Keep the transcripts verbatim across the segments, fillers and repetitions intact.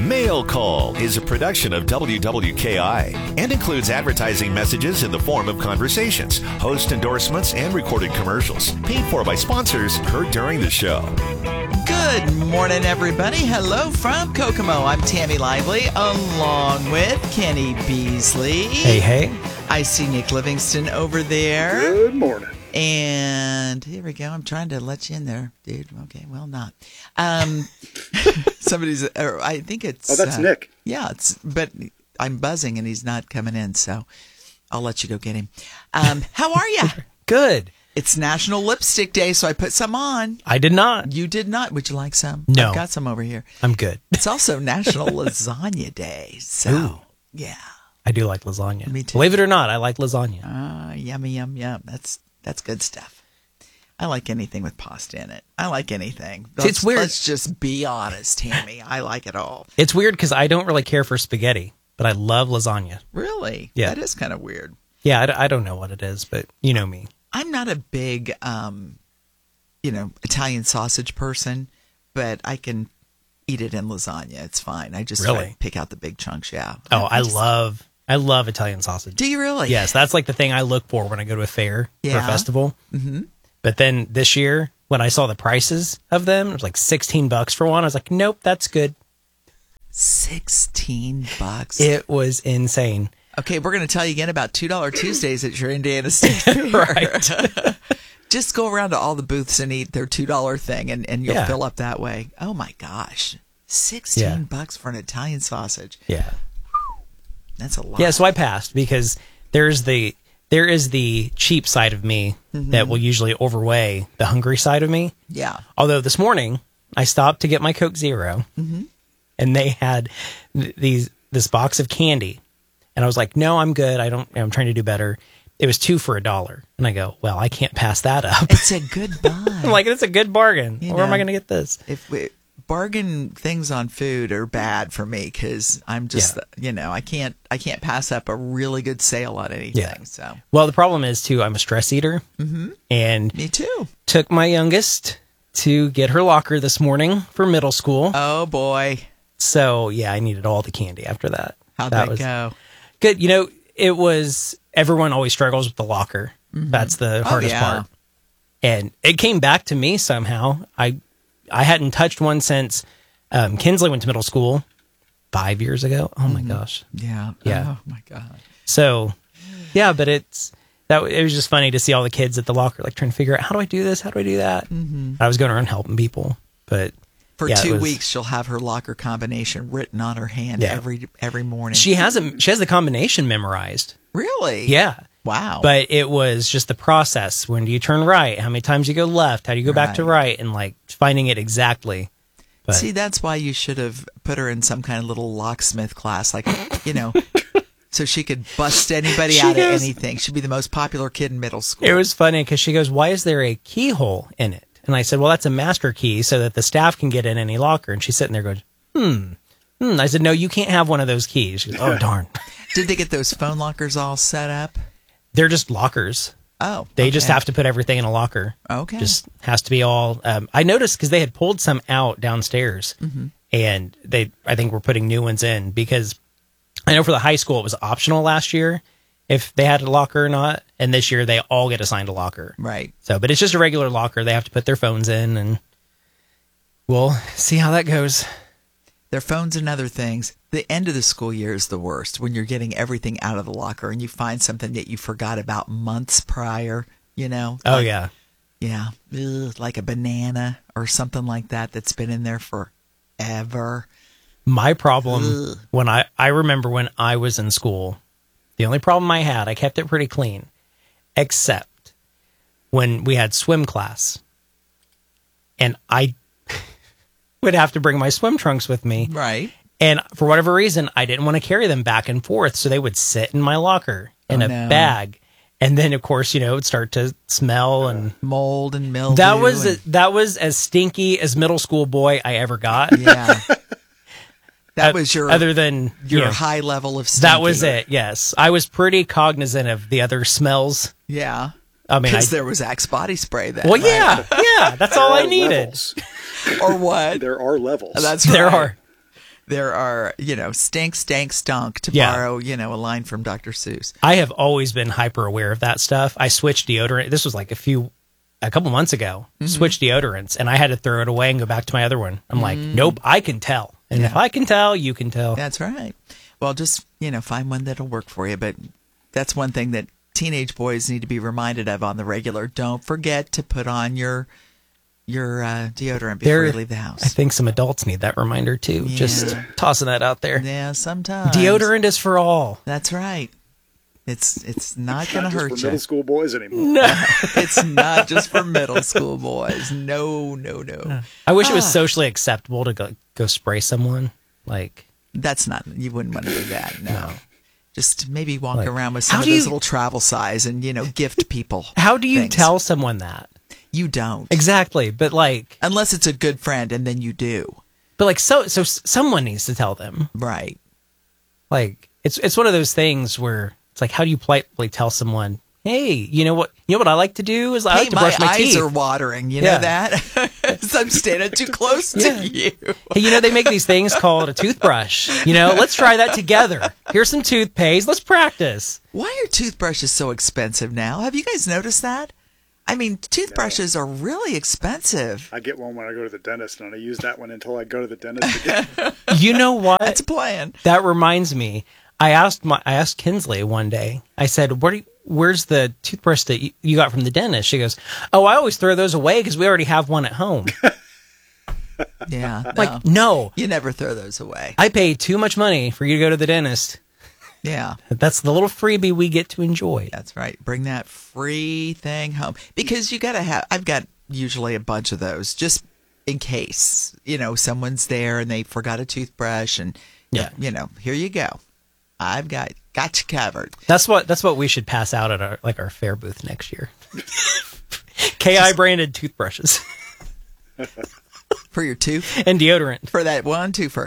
Mail Call is a production of W W K I and includes advertising messages in the form of conversations, host endorsements, and recorded commercials. Paid for by sponsors heard during the show. Good morning, everybody. Hello from Kokomo. I'm Tammy Lively, along with Kenny Beasley. Hey, hey. I see Nick Livingston over there. Good morning. And here we go. I'm trying to let you in there, dude. Okay, well, not. Um, somebody's, or I think it's. Oh, that's uh, Nick. Yeah, it's. But I'm buzzing and he's not coming in, so I'll let you go get him. Um, how are you? Good. It's National Lipstick Day, so I put some on. I did not. You did not. Would you like some? No. I've got some over here. I'm good. It's also National Lasagna Day, so Ooh. yeah. I do like lasagna. Me too. Believe it or not, I like lasagna. Ah, uh, yummy, yum, yum. That's that's good stuff. I like anything with pasta in it. I like anything. Let's, it's weird. Let's just be honest, Tammy. I like it all. It's weird because I don't really care for spaghetti, but I love lasagna. Really? Yeah. That is kind of weird. Yeah, I, I don't know what it is, but you know me. I'm not a big, um, you know, Italian sausage person, but I can eat it in lasagna. It's fine. I just really? try to pick out the big chunks. Yeah. Oh, I, I just, love. I love Italian sausage. Do you really? Yes, that's like the thing I look for when I go to a fair yeah. or a festival. Mm-hmm. But then this year, when I saw the prices of them, it was like sixteen bucks for one. I was like, nope, that's good. sixteen bucks. It was insane. Okay, we're going to tell you again about two dollar Tuesdays at your Indiana State Fair. Right. Just go around to all the booths and eat their two dollar thing, and, and you'll yeah. fill up that way. Oh, my gosh. sixteen yeah. bucks for an Italian sausage. Yeah. That's a lot. Yeah, so I passed because there's the there is the cheap side of me mm-hmm. that will usually overweigh the hungry side of me. Yeah. Although this morning I stopped to get my Coke Zero, mm-hmm. and they had th- these this box of candy, and I was like, "No, I'm good. I don't. I'm trying to do better." It was two for a dollar, and I go, "Well, I can't pass that up." It's a good buy. I'm like, "It's a good bargain. You Where know, am I going to get this?" If we, bargain things on food are bad for me because I'm just, yeah. you know, I can't, I can't pass up a really good sale on anything. Yeah. So, well, the problem is too, I'm a stress eater, mm-hmm. and me too. Took my youngest to get her locker this morning for middle school. Oh boy! So yeah, I needed all the candy after that. How'd that, that was go? Good. You know, it was. Everyone always struggles with the locker. Mm-hmm. That's the hardest oh, yeah. part. And it came back to me somehow. I, I hadn't touched one since. Um, Kinsley went to middle school five years ago. Oh my mm-hmm. gosh. Yeah. Yeah. Oh my God. So, yeah, but it's that. It was just funny to see all the kids at the locker, like trying to figure out how do I do this? How do I do that? Mm-hmm. I was going around helping people, but for yeah, two was, weeks she'll have her locker combination written on her hand yeah. every every morning. She has a she has the combination memorized. Really? Yeah. Wow. But it was just the process. When do you turn right? How many times do you go left? How do you go right. back to right? And like finding it exactly. But, see, that's why you should have put her in some kind of little locksmith class, like, you know, so she could bust anybody out goes, of anything. She'd be the most popular kid in middle school. It was funny because she goes, "Why is there a keyhole in it?" And I said, "Well, that's a master key so that the staff can get in any locker." And she's sitting there going, hmm. hmm. I said, "No, you can't have one of those keys." She goes, "Oh, darn." Did they get those phone lockers all set up? They're just lockers. Oh, they okay. just have to put everything in a locker. Okay, just has to be all. Um, I noticed because they had pulled some out downstairs, mm-hmm. and they, I think, were putting new ones in because I know for the high school it was optional last year if they had a locker or not, and this year they all get assigned a locker. Right. So, but it's just a regular locker. They have to put their phones in, and we'll see how that goes. Their phones and other things. The end of the school year is the worst when you're getting everything out of the locker and you find something that you forgot about months prior, you know? Oh, like, yeah. Yeah. Ugh, like a banana or something like that that's been in there forever. My problem Ugh. when I, I remember when I was in school, the only problem I had, I kept it pretty clean, except when we had swim class. And I would have to bring my swim trunks with me. Right. And for whatever reason, I didn't want to carry them back and forth. So they would sit in my locker in oh, a no. bag. And then, of course, you know, it would start to smell and mold and mildew. That was and... that was as stinky as middle school boy I ever got. Yeah. That was your other than your you know, high level of stinky. That was it. Yes. I was pretty cognizant of the other smells. Yeah. I mean, because there was Axe body spray then. Well, right? yeah. Yeah. That's all I needed. Levels. Or what? There are levels. That's right. There are. there are, you know, stink, stank, stunk, to Yeah. borrow, you know, a line from Doctor Seuss. I have always been hyper aware of that stuff. I switched deodorant. This was like a few, a couple months ago. Mm-hmm. Switched deodorants, and I had to throw it away and go back to my other one. I'm like, Mm. nope, I can tell, and Yeah. if I can tell, you can tell. That's right. Well, just, you know, find one that'll work for you. But that's one thing that teenage boys need to be reminded of on the regular. Don't forget to put on your your uh, deodorant before There- you leave the house. I think some adults need that reminder too. Yeah. Just tossing that out there. Yeah, sometimes. Deodorant is for all. That's right. It's it's not going to Not just hurt for you. middle school boys anymore. It's not just for middle school boys. No, no, no. I wish it was Ah. socially acceptable to go go spray someone. Like, That's not. You wouldn't want to do that. No. Just maybe walk Like, around with how some of do those you- little travel size and, you know, gift people. how do you things. tell someone that? You don't. Exactly, but like, Unless it's a good friend, and then you do. but like, so so s- someone needs to tell them. Right. Like, it's it's one of those things where it's like, how do you politely tell someone, hey, you know what, you know what I like to do is I Hey, like to my, brush my eyes teeth. are watering. You Yeah. know that? So I'm standing too close Yeah. to you. Hey, you know, they make these things called a toothbrush. You know, let's try that together. Here's some toothpaste. Let's practice. Why are toothbrushes so expensive now? Have you guys noticed that? I mean, toothbrushes are really expensive. I get one when I go to the dentist, and I use that one until I go to the dentist again. You know what? That's a plan. That reminds me. I asked my I asked Kinsley one day. I said, "Where do you, where's the toothbrush that you, you got from the dentist?" She goes, "Oh, I always throw those away because we already have one at home." Yeah. No. Like, no, You never throw those away. I pay too much money for you to go to the dentist. Yeah. That's the little freebie we get to enjoy. That's right. Bring that free thing home because you got to have. I've got usually a bunch of those just in case, you know, someone's there and they forgot a toothbrush, and Yeah. you know, here you go. I've got got you covered. That's what that's what we should pass out at our like our fair booth next year. K I branded toothbrushes For your tooth, and deodorant. for that one toofer.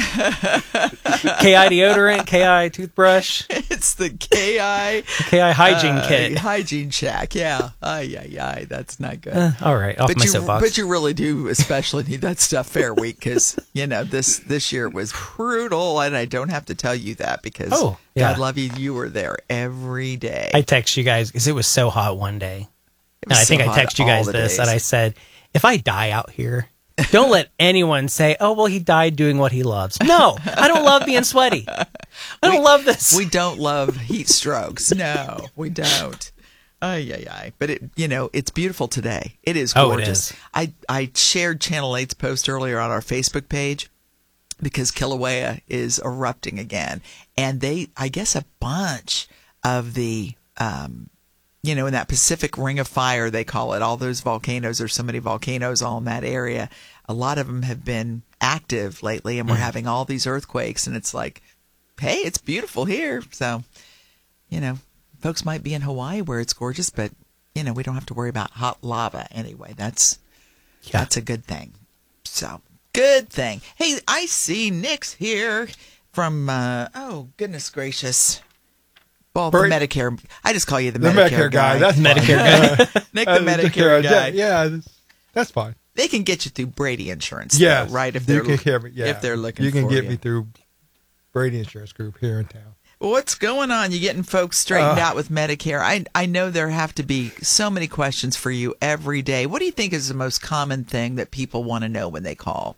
K I deodorant, K I toothbrush, It's the K I K I hygiene uh, kit. hygiene shack. Yeah. Ay, ay, ay. That's not good. Uh, all right, off but my you, soapbox. but you really do especially need that stuff Fair Week because, you know, this this year was brutal, and I don't have to tell you that because, Oh, yeah. God love you, you were there every day. I text you guys because it was so hot one day. It And was I think so I hot text you all guys the this, days. and I said, if I die out here, don't let anyone say, oh, well, he died doing what he loves. No, I don't love being sweaty. I don't love this. We don't love heat strokes. No, we don't. Ay, ay, ay. But, it, you know, it's beautiful today. It is Oh, it gorgeous. is. I, I shared Channel eight's post earlier on our Facebook page because Kilauea is erupting again. And they, I guess, a bunch of the, um, you know, in that Pacific Ring of Fire, they call it, all those volcanoes, there's so many volcanoes all in that area. A lot of them have been active lately, and we're having all these earthquakes. And it's like, hey, it's beautiful here. So, you know, folks might be in Hawaii where it's gorgeous, but, you know, we don't have to worry about hot lava anyway. That's Yeah. that's a good thing. So, good thing. Hey, I see Nick's here from, uh, oh, goodness gracious. Well, Bert- the Medicare. I just call you the, The Medicare, Medicare guy. That's Medicare fine. guy. Nick, Uh, the Medicare guy. Yeah, that's, that's fine. They can get you through Brady Insurance, Yeah, though, right? If you they're can get me, yeah. if they're looking, you can for get you. me through Brady Insurance Group here in town. What's going on? You getting folks straightened Uh, out with Medicare? I I know there have to be so many questions for you every day. What do you think is the most common thing that people want to know when they call?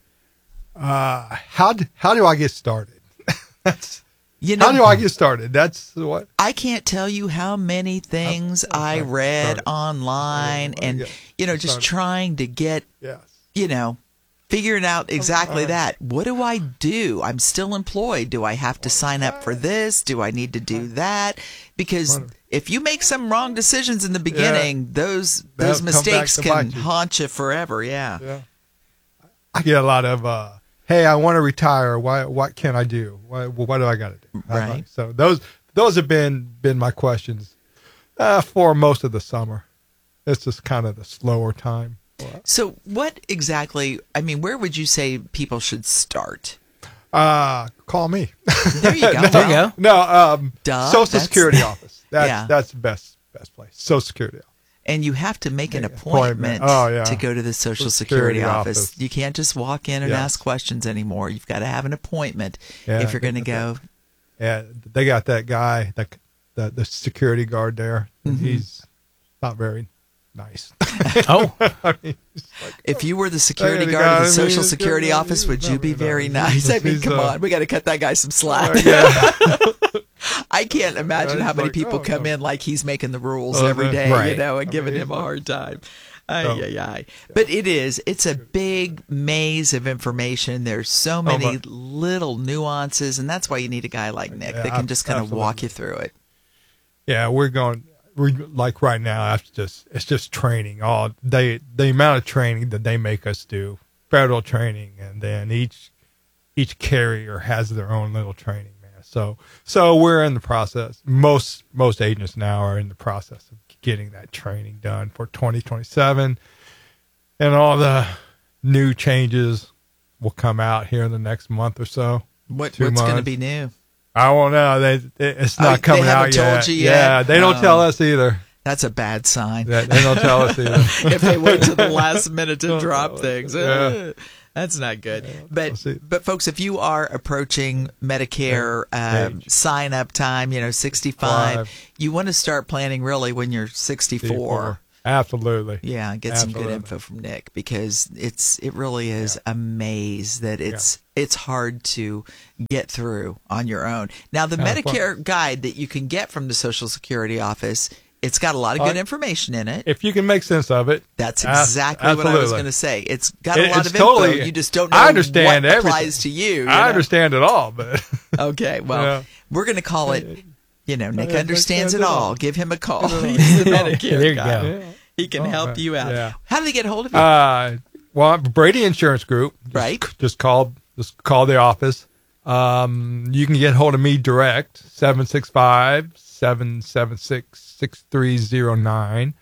Uh, how do, how do I get started? That's You know, how do I get started? That's what. I can't tell you how many things I okay, read started. online, Yeah, and yeah, you know, just started. trying to get Yes. you know, figuring out exactly right. that. What do I do? I'm still employed. Do I have to sign up for this? Do I need to do that? Because Wonderful. if you make some wrong decisions in the beginning, those That'll those come back mistakes to can bite you. haunt you forever. Yeah. Yeah. I get a lot of, uh, hey, I want to retire. Why? What can I do? What, what do I got to do? How do I- Right. So those those have been been my questions uh, for most of the summer. It's just kind of the slower time. So, what exactly? I mean, where would you say people should start? Uh, call me. There you go. There you go. No, um, Duh, Social that's- Security office. That's Yeah. that's the best best place. Social Security office. And you have to make an Appointment. appointment Oh, yeah. to go to the Social The Security, Security office. office. You can't just walk in and Yes. ask questions anymore. You've got to have an appointment Yeah, if you're going to go. Yeah, they got that guy, the the, the security guard there. and Mm-hmm. He's not very nice. Oh, I mean, he's like, If you were the security Hey, the guard of guy, the I mean, Social he's Security good. office, would you be No, very no, nice? I mean, he's, come uh, on. We got to cut that guy some slack. yeah. I can't imagine Yeah, how it's many like, people oh, come no. in like he's making the rules Oh, every no. day, you Right. know, and I giving mean, him a he's hard time. Ay, Oh. ay, ay. But it is, it's a big maze of information. There's so many my- little nuances, and that's why you need a guy like Nick Yeah, that can just kind of absolutely. walk you through it. Yeah, we're going. We like right now. It's just it's just training. All they the amount of training that they make us do, federal training, and then each each carrier has their own little training, man. So so we're in the process. Most most agents now are in the process of getting that training done for twenty twenty-seven, and all the new changes will come out here in the next month or so. What, Two what's going to months. be new? I won't know. They, they it's Oh, not they coming haven't out told yet. you yet? Yeah, they don't Oh. tell us either. That's a bad sign. They, they don't tell us either. If they wait to the last minute to drop things. Yeah. That's not good. But We'll see. but folks, if you are approaching Medicare um, Age. sign up time, you know, sixty-five, Five. you want to start planning really when you're sixty-four. Absolutely. Yeah, get some good Absolutely. info from Nick because it's it really is a maze that it's it's hard to get through on your own. Now the Kind of fun. Medicare guide that you can get from the Social Security office, it's got a lot of good Uh, information in it. If you can make sense of it. That's Ab- exactly what I was absolutely. going to say. It's got a It- lot it's of info. totally- You just don't know I understand what everything. applies to you. you I know? understand it all, but Okay, well, Yeah. we're going to call it, you know, Nick I understands understand it it all. all. Give him a call. Give him a- He's the Yeah, Medicare there you guy. go. Yeah. He can Oh, help man. you out. Yeah. How do they get hold of you? uh, well, Brady Insurance Group. Just, Right. Just call. Just call the office. Um, you can get hold of me direct seven six five seven seven six six three zero nine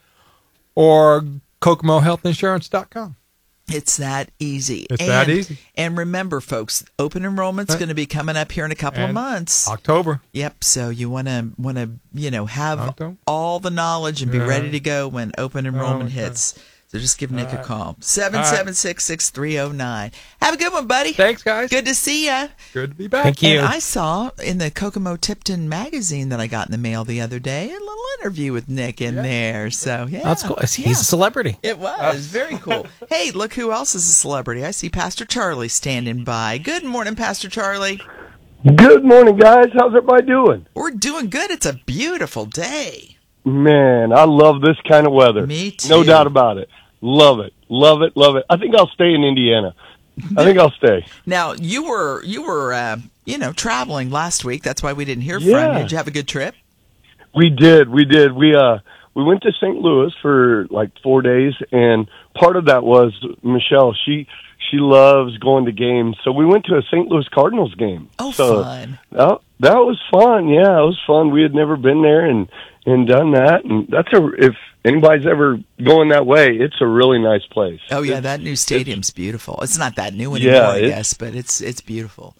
or Kokomo Health Insurance dot com. It's that easy. It's and, that easy. And remember, folks, open enrollment's going to be coming up here in a couple of And months. October. Yep. So you want to want to you know have October. all the knowledge and be Yeah. ready to go when open enrollment okay. hits. So just give Nick a right. call. seven seven six, six three zero nine. Have a good one, buddy. Thanks, guys. Good to see ya. Good to be back. Thank you. And I saw in the Kokomo Tipton magazine that I got in the mail the other day a little interview with Nick in there. So yeah, That's cool. He's yeah. a celebrity. It was very cool. Hey, look who else is a celebrity. I see Pastor Charlie standing by. Good morning, Pastor Charlie. Good morning, guys. How's everybody doing? We're doing good. It's a beautiful day. Man, I love this kind of weather. Me too. No doubt about it. Love it. Love it. Love it. I think I'll stay in Indiana. I think I'll stay. Now you were you were uh, you know traveling last week. That's why we didn't hear from Yeah. you. Did you have a good trip? We did. We did. We uh we went to Saint Louis for like four days, and part of that was Michelle. She she loves going to games, so we went to a Saint Louis Cardinals game. Oh, so, fun. That, that was fun. Yeah, it was fun. We had never been there and and done that, and that's a if anybody's ever going that way, it's a really nice place. Oh yeah, It's- that new stadium's beautiful. It's not that new Yeah, anymore, I it's- guess, but it's it's beautiful.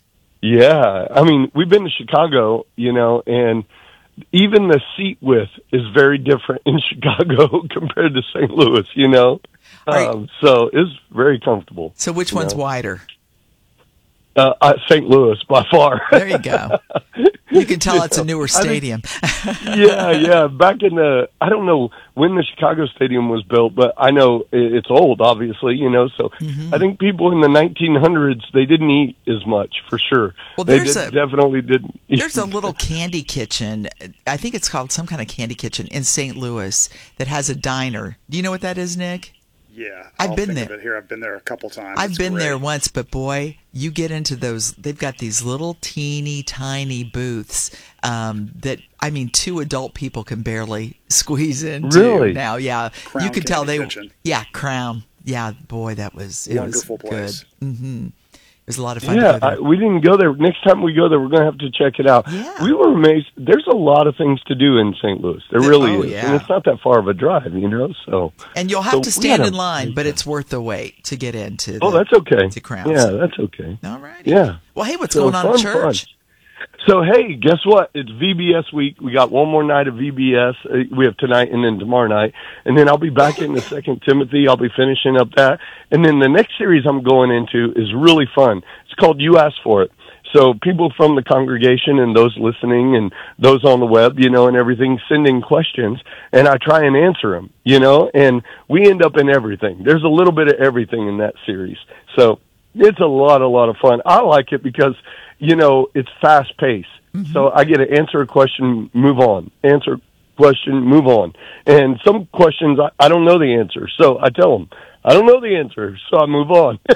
Yeah, I mean, we've been to Chicago, you know, and even the seat width is very different in Chicago compared to Saint Louis, you know. Right. Um, so it's very comfortable. So which you one's know. wider? Uh, uh, Saint Louis by far. There you go. You can tell it's a newer I think- stadium. yeah, yeah. Back in the, I don't know when the Chicago Stadium was built, but I know it- it's old, obviously, you know. So Mm-hmm. I think people in the nineteen hundreds, they didn't eat as much, for sure. Well, they there's did, a- definitely didn't eat. There's a little candy kitchen. I think it's called some kind of candy kitchen in Saint Louis that has a diner. Do you know what that is, Nick? Yeah, I've I'll been think of there. it here. I've been there a couple times. I've It's been great. there once, but boy, you get into those. They've got these little teeny tiny booths um, that I mean, two adult people can barely squeeze into Really? now. Yeah, Crown you can tell Candy they. Kitchen. Yeah, Crown. Yeah, boy, that was it Wonderful was place. good. Mm-hmm. It was a lot of fun. Yeah, to go I, there. we didn't go there. Next time we go there, we're going to have to check it out. Yeah. We were amazed. There's a lot of things to do in Saint Louis. There There- really oh, is. yeah. And it's not that far of a drive, you know, so. And you'll have So to we stand had in a- line, but it's worth the wait to get into. Oh, the- that's okay. to Crown. Yeah, that's okay. All right. Yeah. Well, hey, what's So going on at fun, fun. church? So, hey, guess what? It's V B S week. We got one more night of V B S. Uh, We have tonight and then tomorrow night. And then I'll be back into Second Timothy. I'll be finishing up that. And then the next series I'm going into is really fun. It's called You Asked For It. So people from the congregation and those listening and those on the web, you know, and everything, send in questions, and I try and answer them, you know, and we end up in everything. There's a little bit of everything in that series. So it's a lot, a lot of fun. I like it because, you know, it's fast paced. Mm-hmm. So I get to answer a question, move on, answer a question, move on. And some questions I, I don't know the answer. So I tell them, I don't know the answer, so I move on. So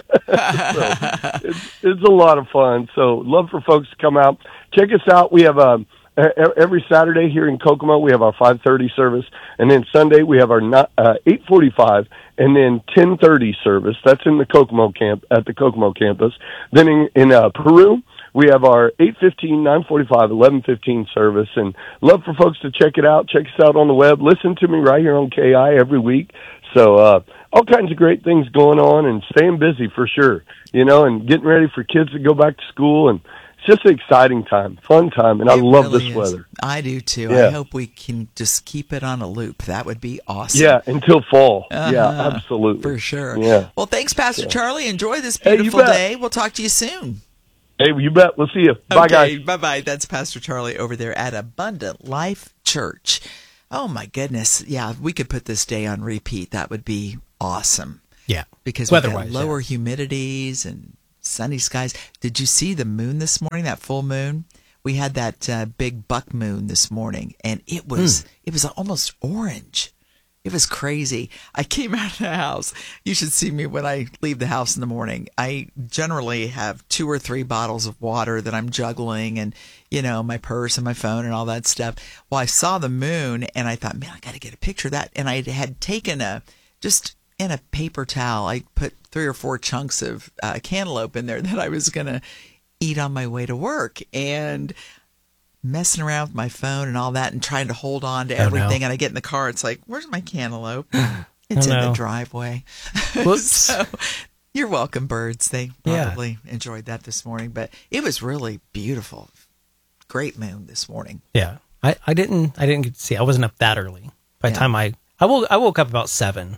it's, it's a lot of fun. So love for folks to come out. Check us out. We have um, every Saturday here in Kokomo, we have our five thirty service. And then Sunday, we have our uh, eight forty-five and then ten thirty service. That's in the Kokomo camp, at the Kokomo campus. Then in, in uh, Peru, we have our eight fifteen, nine forty-five, eleven fifteen service, and love for folks to check it out. Check us out on the web. Listen to me right here on K I every week. So uh, all kinds of great things going on and staying busy for sure, you know, and getting ready for kids to go back to school. And it's just an exciting time, fun time, and I It love really this is. weather. I do too. Yeah. I hope we can just keep it on a loop. That would be awesome. Yeah, until fall. Uh-huh. Yeah, absolutely. For sure. Yeah. Well, thanks, Pastor Charlie. Enjoy this Hey, you beautiful bet. day. We'll talk to you soon. Hey, you bet. We'll see you. Bye, Okay, guys. bye-bye. That's Pastor Charlie over there at Abundant Life Church. Oh, my goodness. Yeah, if we could put this day on repeat, that would be awesome. Yeah. Because we got Weather-wise, lower yeah. humidities and sunny skies. Did you see the moon this morning, that full moon? We had that uh, big buck moon this morning, and it was Hmm. it was almost orange. It was crazy. I came out of the house. You should see me when I leave the house in the morning. I generally have two or three bottles of water that I'm juggling and, you know, my purse and my phone and all that stuff. Well, I saw the moon and I thought, man, I got to get a picture of that. And I had taken a, just in a paper towel, I put three or four chunks of uh, cantaloupe in there that I was going to eat on my way to work. And messing around with my phone and all that and trying to hold on to Oh, everything. no. And I get in the car. It's like, where's my cantaloupe? It's Oh, in no. the driveway. Whoops. So you're welcome, birds. They Yeah. probably enjoyed that this morning, but it was really beautiful. Great moon this morning. Yeah. I, I didn't I didn't get to see. I wasn't up that early. By the Yeah. time I I woke I woke up about seven,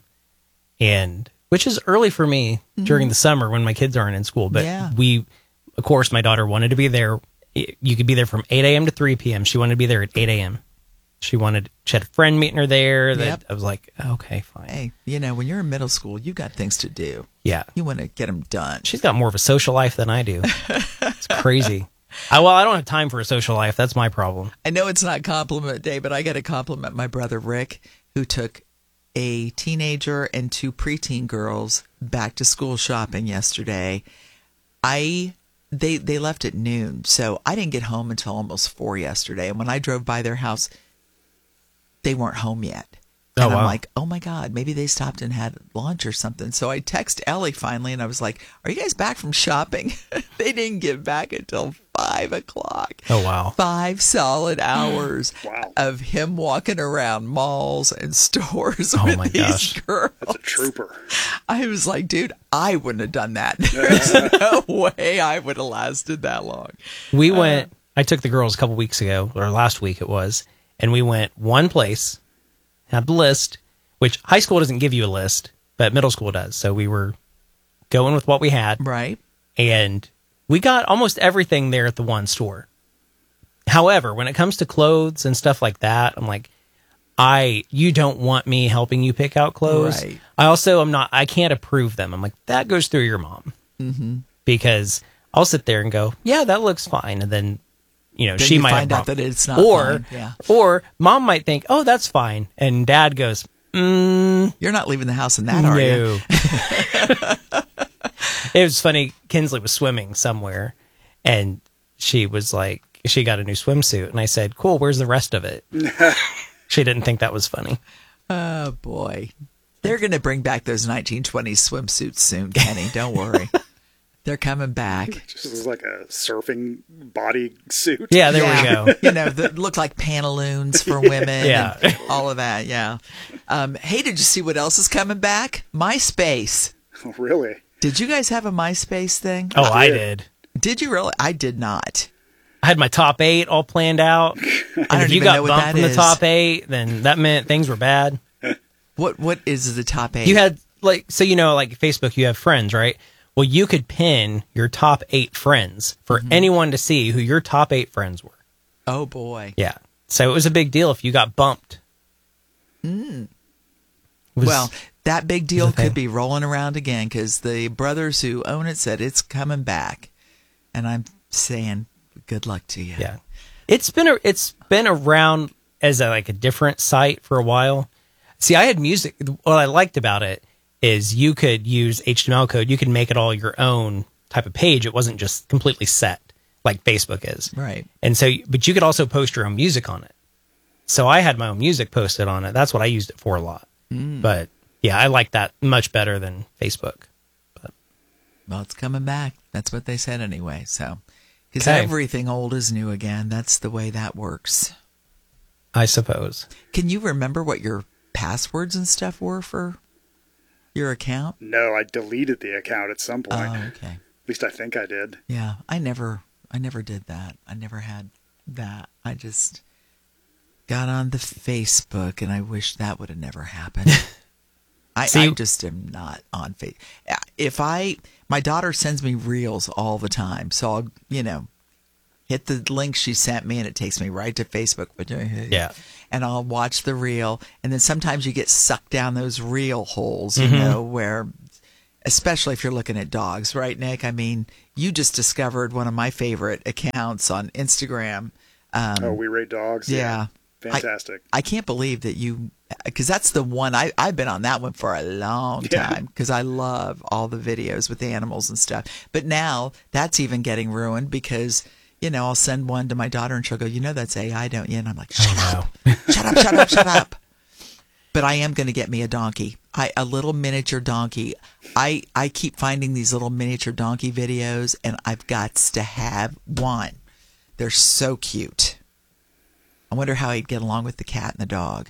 and which is early for me during the summer when my kids aren't in school. But Yeah. we, of course, my daughter wanted to be there. You could be there from eight a.m. to three p.m. She wanted to be there at eight a.m. She wanted, she had a friend meeting her there. That Yep. I was like, okay, fine. Hey, you know, when you're in middle school, you've got things to do. Yeah. You want to get them done. She's got more of a social life than I do. It's crazy. I, well, I don't have time for a social life. That's my problem. I know it's not compliment day, but I got to compliment my brother Rick, who took a teenager and two preteen girls back to school shopping yesterday. I they they left at noon, so I didn't get home until almost four yesterday. And when I drove by their house, they weren't home yet. Oh, And I'm wow. like, oh my God, maybe they stopped and had lunch or something. So I text Ellie finally, and I was like, are you guys back from shopping? They didn't get back until five o'clock. Oh, wow. Five solid hours Wow. of him walking around malls and stores Oh, with my these gosh. girls. That's a trooper. I was like, dude, I wouldn't have done that. There's no way I would have lasted that long. We went, I took the girls a couple weeks ago, or last week it was, and we went one place, had the list, which high school doesn't give you a list, but middle school does. So we were going with what we had, Right? and we got almost everything there at the one store. However, when it comes to clothes and stuff like that, I'm like, I, you don't want me helping you pick out clothes. Right. I also am not, I can't approve them. I'm like, that goes through your mom. Mm-hmm. Because I'll sit there and go, yeah, that looks fine. And then, you know, Then she you might find have out prob- that it's not or, fine. Yeah. or mom might think, oh, that's fine. And dad goes, mm, You're not leaving the house in that, are you? no. It was funny. Kinsley was swimming somewhere, and she was like, she got a new swimsuit, and I said, cool, where's the rest of it? She didn't think that was funny. Oh, boy. They're going to bring back those nineteen twenties swimsuits soon, Kenny. Don't worry. They're coming back. Just as like a surfing body suit. Yeah, there Yeah. we go. You know, that look like pantaloons for women. Yeah. And all of that, yeah. Um, hey, did you see what else is coming back? MySpace. Oh, really? Did you guys have a MySpace thing? Oh, I did. Did you really? I did not. I had my top eight all planned out. And I don't if you even got know what bumped that from the is. top eight, then that meant things were bad. What what is the top eight? You had like so you know like Facebook, you have friends, right? Well, you could pin your top eight friends for Mm-hmm. anyone to see who your top eight friends were. Oh boy. Yeah, so it was a big deal if you got bumped. Mm. Was- Well, that big deal was a thing. could be rolling around again because the brothers who own it said it's coming back, and I'm saying good luck to you. yeah, it's been a, it's been around as a, like a different site for a while. See, I had music. What I liked about it is you could use H T M L code. You could make it all your own type of page. It wasn't just completely set like Facebook is. Right. And so, but you could also post your own music on it. So I had my own music posted on it. That's what I used it for a lot. Mm. But yeah, I like that much better than Facebook. Well, it's coming back. That's what they said anyway. So, because Okay. everything old is new again. That's the way that works. I suppose. Can you remember what your passwords and stuff were for your account? No, I deleted the account at some point. Oh, okay. At least I think I did. Yeah, I never, I never did that. I never had that. I just got on the Facebook, and I wish that would have never happened. I, See- I just am not on Facebook. If I, my daughter sends me reels all the time, so I'll, you know, hit the link she sent me, and it takes me right to Facebook. Yeah. And I'll watch the reel, and then sometimes you get sucked down those reel holes, you Mhm. know, where, especially if you're looking at dogs, right, Nick? I mean, you just discovered one of my favorite accounts on Instagram. Um, Oh, we rate dogs. yeah. Fantastic. I can't believe that you, because that's the one I, I've been on that one for a long Yeah. time because I love all the videos with the animals and stuff. But now that's even getting ruined because, you know, I'll send one to my daughter and she'll go, you know, that's A I, don't you? And I'm like, shut up, shut up, shut up, shut up. But I am going to get me a donkey, I, a little miniature donkey. I, I keep finding these little miniature donkey videos and I've got to have one. They're so cute. I wonder how he'd get along with the cat and the dog.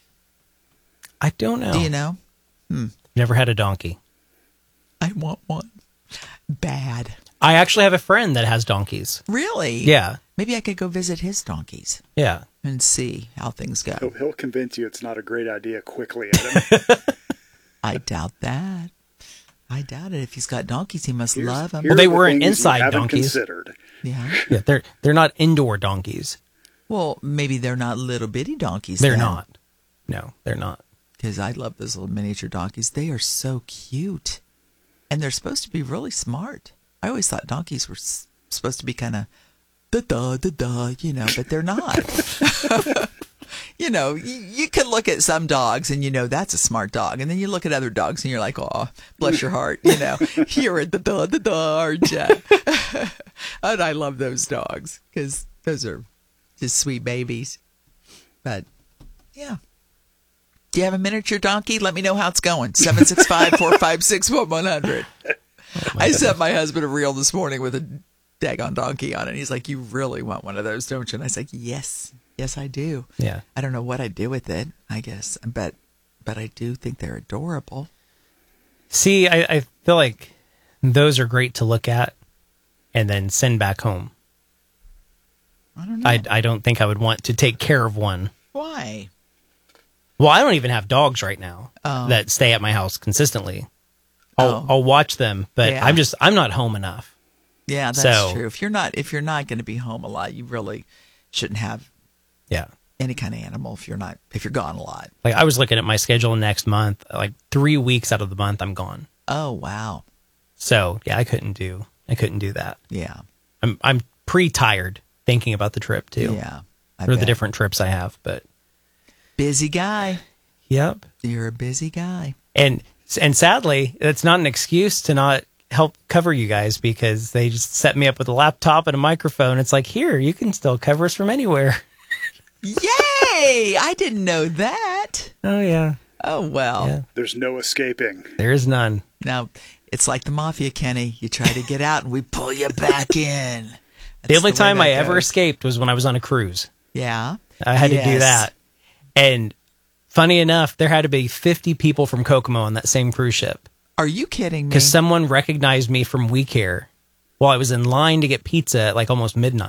I don't know. Do you know? Never had a donkey. I want one. Bad. I actually have a friend that has donkeys. Really? Yeah. Maybe I could go visit his donkeys Yeah. and see how things He'll, go. he'll convince you it's not a great idea quickly. Adam. I doubt that. I doubt it. If he's got donkeys, he must Here's- love them. here Well, they are the weren't things you inside haven't donkeys. Considered. Yeah. Yeah, they're they're not indoor donkeys. Well, maybe they're not little bitty donkeys. They're not. No, they're not. Because I love those little miniature donkeys. They are so cute. And they're supposed to be really smart. I always thought donkeys were s- supposed to be kind of da-da, da-da, you know, but they're not. You know, you, you can look at some dogs and you know that's a smart dog. And then you look at other dogs and you're like, oh, bless your heart. You know, you're a da-da, da-da, aren't you? And I love those dogs because those are just sweet babies. But, yeah. Do you have a miniature donkey? Let me know how it's going. seven six five, four five six, one one hundred. I sent my husband a reel this morning with a daggone donkey on it. He's like, you really want one of those, don't you? And I was like, yes. Yes, I do. Yeah. I don't know what I'd do with it, I guess. But, but I do think they're adorable. See, I, I feel like those are great to look at and then send back home. I don't know. I, I don't think I would want to take care of one. Why? Well, I don't even have dogs right now Oh. that stay at my house consistently. I'll, Oh. I'll watch them, but Yeah. I'm just, I'm not home enough. Yeah, that's So- true. If you're not, if you're not going to be home a lot, you really shouldn't have Yeah. any kind of animal if you're not, if you're gone a lot. Like I was looking at my schedule next month, like three weeks out of the month I'm gone. Oh, wow. So yeah, I couldn't do, I couldn't do that. Yeah. I'm, I'm pretty tired thinking about the trip too. Yeah. I Or the bet. different trips I have, but Busy guy. yep. You're a busy guy. And, and sadly, that's not an excuse to not help cover you guys because they just set me up with a laptop and a microphone. It's like, here, you can still cover us from anywhere. Yay! I didn't know that. Oh yeah. Oh, well. Yeah. There's no escaping. There is none. Now, it's like the mafia, Kenny. You try to get out and we pull you back in. The That's only way time that I ever goes. escaped was when I was on a cruise. Yeah. I had to do Yes. that. And funny enough, there had to be fifty people from Kokomo on that same cruise ship Are you kidding me? because someone recognized me from We Care while I was in line to get pizza at like almost midnight.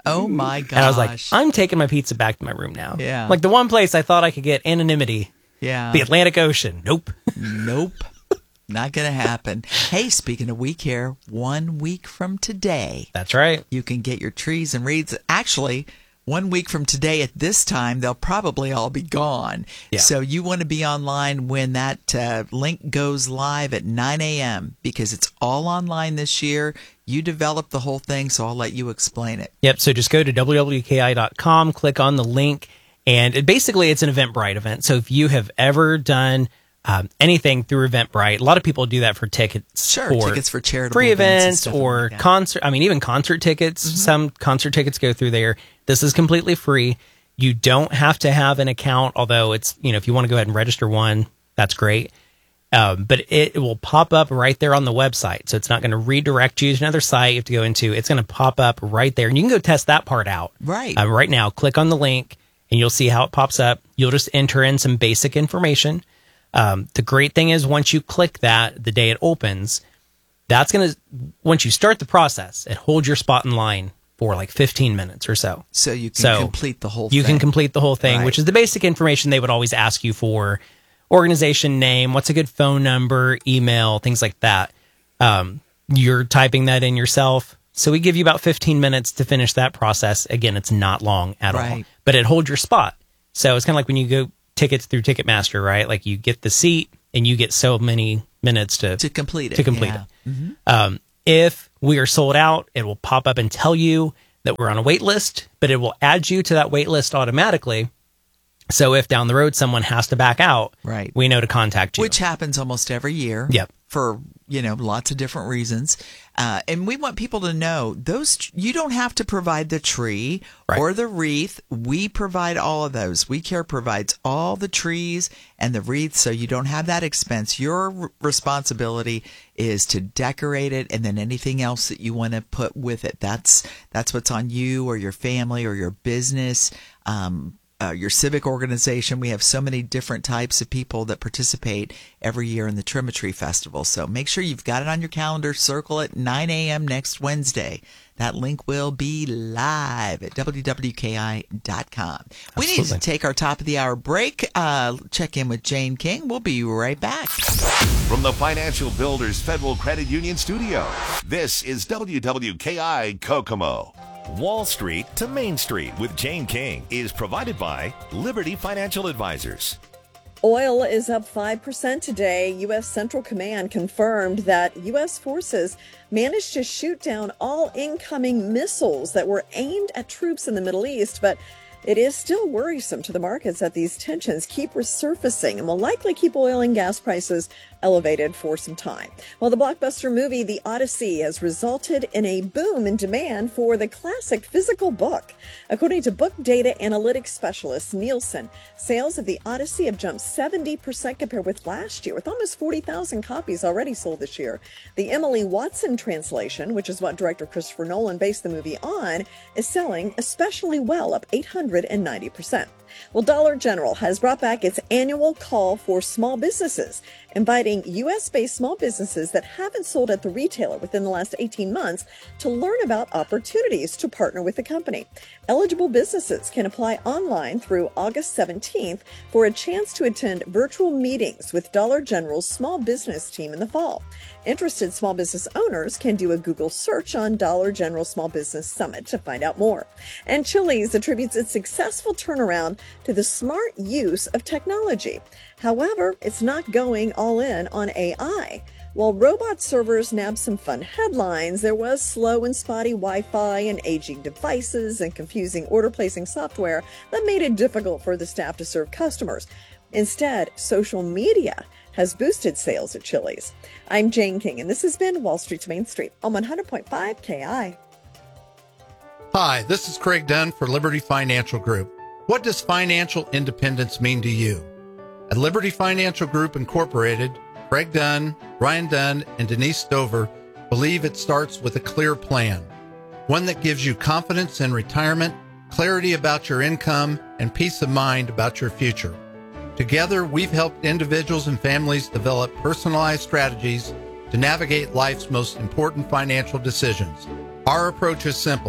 Oh my gosh. And I was like, I'm taking my pizza back to my room now. Yeah. Like the one place I thought I could get anonymity, yeah. the Atlantic Ocean. Nope. Nope. Not going to happen. Hey, speaking of We Care, one week from today, That's right. you can get your trees and wreaths. Actually, one week from today at this time, they'll probably all be gone. Yeah. So you want to be online when that uh, link goes live at nine a.m. because it's all online this year. You developed the whole thing, so I'll let you explain it. Yep. So just go to W W K I dot com, click on the link, and it, basically it's an Eventbrite event. So if you have ever done um, anything through Eventbrite, a lot of people do that for tickets. Sure, for tickets for charitable free events and events stuff or like that. concert. I mean, even concert tickets. Mm-hmm. Some concert tickets go through there. This is completely free. You don't have to have an account, although it's, you know, if you want to go ahead and register one, that's great. Um, but it, it will pop up right there on the website. So it's not going to redirect you to another site you have to go into. It's going to pop up right there. And you can go test that part out. Right. Um, right now, click on the link and you'll see how it pops up. You'll just enter in some basic information. Um, the great thing is once you click that, the day it opens, that's going to, once you start the process, it holds your spot in line for like fifteen minutes or so. So you can So complete the whole You thing. can complete the whole thing, Right. which is the basic information they would always ask you for. Organization name, what's a good phone number, email, things like that. Um, you're typing that in yourself. So we give you about fifteen minutes to finish that process. Again, it's not long at all, Right. but it holds your spot. So it's kind of like when you go tickets through Ticketmaster, right? Like you get the seat and you get so many minutes to, to complete it. to complete yeah. it. Um, if we are sold out, it will pop up and tell you that we're on a wait list, but it will add you to that wait list automatically. So if down the road someone has to back out, Right. we know to contact you. Which happens almost every year. Yep. For, you know, lots of different reasons. Uh, and we want people to know those, you don't have to provide the tree Right. or the wreath. We provide all of those. We Care provides all the trees and the wreaths, so you don't have that expense. Your r- responsibility is to decorate it and then anything else that you want to put with it. That's, that's what's on you or your family or your business. Um, Uh, your civic organization. We have so many different types of people that participate every year in the Trimetry Festival. So make sure you've got it on your calendar. Circle it nine a.m. next Wednesday. That link will be live at W W K I dot com. We need to Absolutely. take our top of the hour break. Uh, check in with Jane King. We'll be right back. From the Financial Builders Federal Credit Union Studio, this is W W K I Kokomo. Wall Street to Main Street with Jane King is provided by Liberty Financial Advisors. Oil is up five percent today. U S. Central Command confirmed that U S forces managed to shoot down all incoming missiles that were aimed at troops in the Middle East, but it is still worrisome to the markets that these tensions keep resurfacing and will likely keep oil and gas prices elevated for some time. Well, the blockbuster movie The Odyssey has resulted in a boom in demand for the classic physical book. According to book data analytics specialist Nielsen, sales of The Odyssey have jumped seventy percent compared with last year, with almost forty thousand copies already sold this year. The Emily Watson translation, which is what director Christopher Nolan based the movie on, is selling especially well, up eight hundred ninety percent. Well, Dollar General has brought back its annual call for small businesses, inviting U S-based small businesses that haven't sold at the retailer within the last eighteen months to learn about opportunities to partner with the company. Eligible businesses can apply online through August seventeenth for a chance to attend virtual meetings with Dollar General's small business team in the fall. Interested small business owners can do a Google search on Dollar General Small Business Summit to find out more. And Chili's attributes its successful turnaround to the smart use of technology. However, it's not going all in on A I. While robot servers nabbed some fun headlines, there was slow and spotty Wi-Fi and aging devices and confusing order-placing software that made it difficult for the staff to serve customers. Instead, social media has boosted sales at Chili's. I'm Jane King, and this has been Wall Street to Main Street on one hundred point five K I. Hi, this is Craig Dunn for Liberty Financial Group. What does financial independence mean to you? At Liberty Financial Group Incorporated, Craig Dunn, Ryan Dunn, and Denise Stover believe it starts with a clear plan, one that gives you confidence in retirement, clarity about your income, and peace of mind about your future. Together, we've helped individuals and families develop personalized strategies to navigate life's most important financial decisions. Our approach is simple.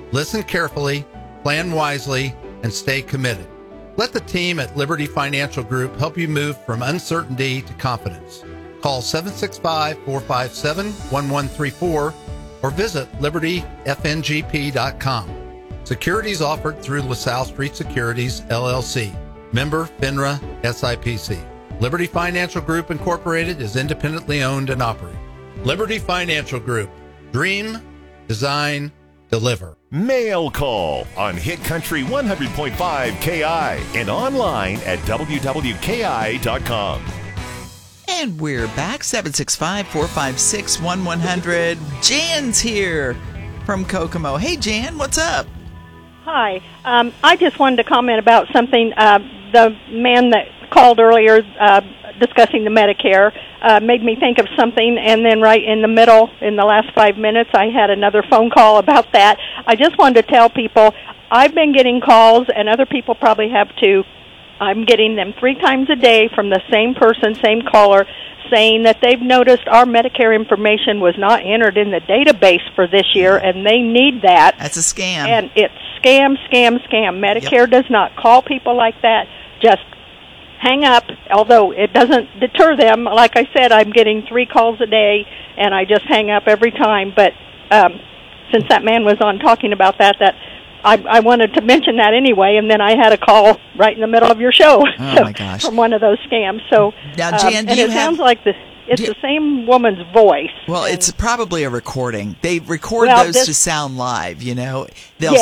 Listen carefully, plan wisely, and stay committed. Let the team at Liberty Financial Group help you move from uncertainty to confidence. Call seven six five, four five seven, one one three four or visit liberty f n g p dot com. Securities offered through LaSalle Street Securities, L L C. Member FINRA S I P C. Liberty Financial Group Incorporated is independently owned and operated. Liberty Financial Group. Dream, design, deliver. Mail Call on Hit Country one hundred point five K I and online at w w k i dot com. And we're back, seven six five, four five six, one one zero zero. Jan's here from Kokomo. Hey, Jan, what's up? Hi. Um, I just wanted to comment about something. Uh, the man that called earlier uh, discussing the Medicare uh, made me think of something, and then right in the middle, in the last five minutes, I had another phone call about that. I just wanted to tell people I've been getting calls, and other people probably have too. I'm getting them three times a day from the same person, same caller, saying that they've noticed our Medicare information was not entered in the database for this year, and they need that. That's a scam. And it's scam, scam, scam. Medicare yep. does not call people like that. Just hang up, although it doesn't deter them. Like I said, I'm getting three calls a day, and I just hang up every time. But um, since that man was on talking about that, that I, I wanted to mention that anyway, and then I had a call right in the middle of your show oh so, my gosh. from one of those scams. So, now, um, Jan, do and you it have, sounds like the, it's you, the same woman's voice. Well, and, it's probably a recording. They record well, those this, to sound live, you know. They'll yeah,